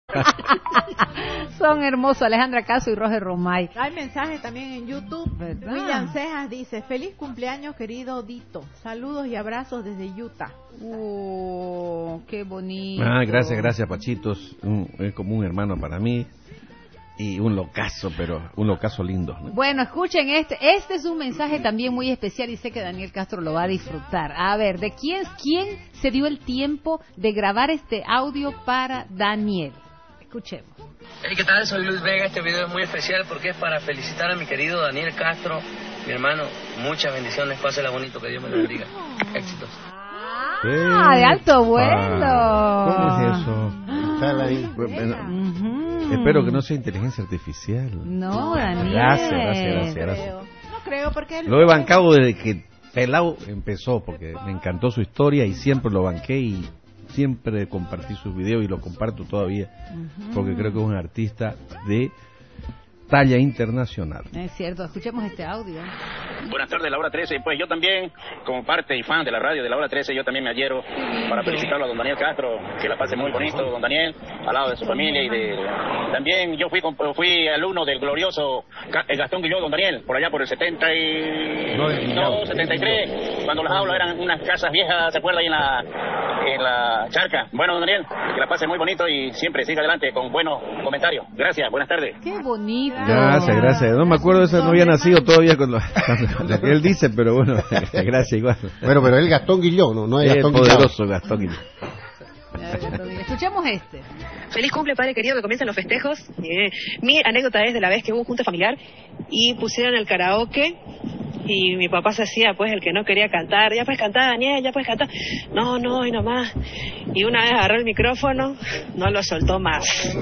Son hermosos, Alejandra Caso y Roger Romay. Hay mensajes también en YouTube. ¿Verdad? William Cejas dice: feliz cumpleaños, querido Dito. Saludos y abrazos desde Utah. Qué bonito. Gracias, Pachitos. Es como un hermano para mí. Y un locazo, pero un locazo lindo, ¿no? Bueno, escuchen este es un mensaje también muy especial y sé que Daniel Castro lo va a disfrutar. A ver, ¿de quién se dio el tiempo de grabar este audio para Daniel? Escuchemos. Hey, ¿qué tal? Soy Luis Vega. Este video es muy especial porque es para felicitar a mi querido Daniel Castro, mi hermano. Muchas bendiciones, pásela bonito, que Dios me lo bendiga. Éxitos. De alto vuelo. ¿Cómo es eso? Espero que no sea inteligencia artificial. No, Daniel. Gracias. No creo porque Lo he bancado desde que Pelao empezó, porque me encantó su historia y siempre lo banqué y siempre compartí sus videos y lo comparto todavía, porque creo que es un artista de talla internacional. Es cierto, escuchemos este audio. Buenas tardes, la hora 13. Pues yo también, como parte y fan de la radio de la hora 13, yo también me adhiero para felicitarlo a don Daniel Castro, que la pase muy bonito, don Daniel, al lado de su familia y de... También yo fui alumno del glorioso Gastón Guilló, don Daniel, por allá por el 72, 73, cuando las aulas eran unas casas viejas, ¿se acuerda? Ahí en la charca. Bueno, don Daniel, que la pase muy bonito y siempre siga adelante con buenos comentarios. Gracias, buenas tardes. Qué bonito. Gracias. No me acuerdo de eso, no había nacido todavía con lo que él dice, pero bueno, gracias igual. Bueno, pero él Gastón Guilló, no es Gastón poderoso Gastón Guilló. Escuchemos este. Feliz cumple, padre querido, que comienzan los festejos. Mi anécdota es de la vez que hubo un junta familiar y pusieron el karaoke y mi papá se hacía pues el que no quería cantar. Ya puedes cantar, Daniel, ya puedes cantar. No, y nomás. Y una vez agarró el micrófono, no lo soltó más.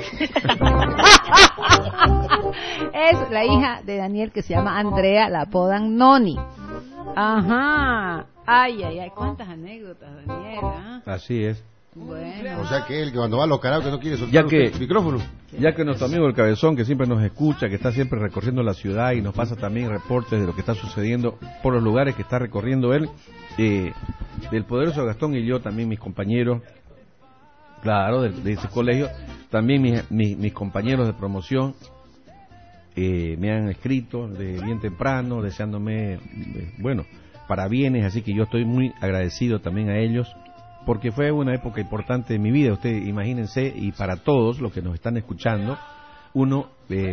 Es la hija de Daniel que se llama Andrea, la apodan Noni. Ajá. Ay, cuántas anécdotas, Daniel. Así es. Bueno. O sea que él que cuando va a los karaoke no quiere soltar el micrófono. Ya que nuestro amigo el Cabezón, que siempre nos escucha, que está siempre recorriendo la ciudad y nos pasa también reportes de lo que está sucediendo por los lugares que está recorriendo él, del poderoso Gastón y yo, también mis compañeros, claro, de ese colegio, también mis compañeros de promoción me han escrito de bien temprano, deseándome, parabienes, así que yo estoy muy agradecido también a ellos, porque fue una época importante de mi vida. Ustedes imagínense, y para todos los que nos están escuchando, uno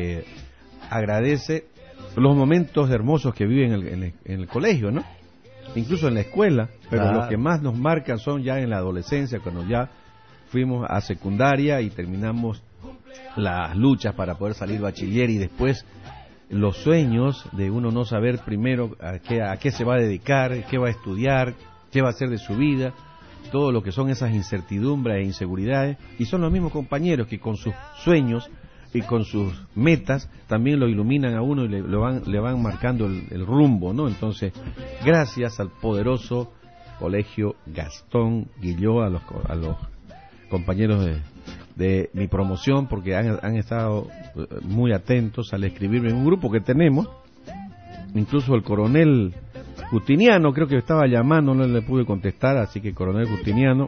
agradece los momentos hermosos que viven en el colegio, ¿no? Incluso en la escuela, pero los que más nos marcan son ya en la adolescencia, cuando ya fuimos a secundaria y terminamos las luchas para poder salir bachiller, y después los sueños de uno no saber primero a qué se va a dedicar, qué va a estudiar, qué va a hacer de su vida, todo lo que son esas incertidumbres e inseguridades, y son los mismos compañeros que con sus sueños y con sus metas también lo iluminan a uno y le van marcando el rumbo, ¿no? Entonces, gracias al poderoso Colegio Gastón Guilló, a los compañeros de mi promoción, porque han estado muy atentos al escribirme en un grupo que tenemos. Incluso el coronel Justiniano creo que estaba llamando, no le pude contestar, así que coronel Justiniano,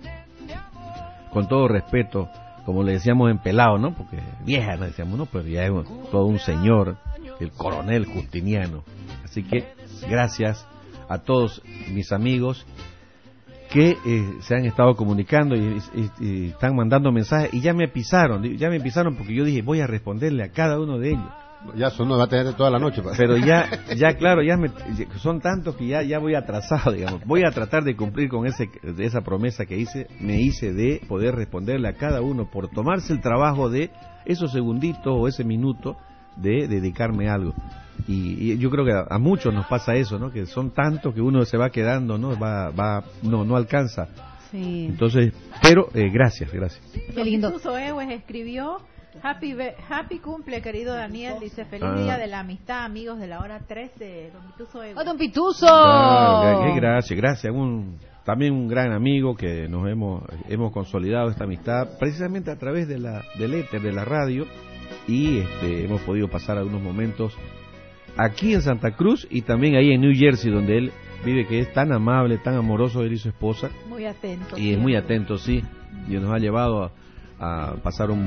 con todo respeto, como le decíamos en Pelao, ¿no? Porque vieja, no decíamos, no, pero ya es todo un señor, el coronel Justiniano. Así que gracias a todos mis amigos que se han estado comunicando y están mandando mensajes, y ya me pisaron porque yo dije, voy a responderle a cada uno de ellos. Ya eso no va a tener toda la noche. Pero claro, son tantos que ya voy atrasado, digamos. Voy a tratar de cumplir con esa promesa que me hice de poder responderle a cada uno por tomarse el trabajo de esos segunditos o ese minuto de dedicarme a algo. Y yo creo que a muchos nos pasa eso, ¿no? Que son tantos que uno se va quedando, ¿no? No alcanza. Sí. Entonces, pero gracias. Qué lindo. Incluso Ewes escribió: Happy cumple, querido Daniel. Dice: feliz día de la amistad, amigos de la hora 13. Don Pituso Ewes. ¡Oh, don Pituso! Claro, gracias. También un gran amigo que nos hemos consolidado esta amistad precisamente a través del éter, de la radio, y hemos podido pasar algunos momentos aquí en Santa Cruz y también ahí en New Jersey, donde él vive, que es tan amable, tan amoroso, él y su esposa. Muy atento. Y es muy atento, sí. Y nos ha llevado a pasar un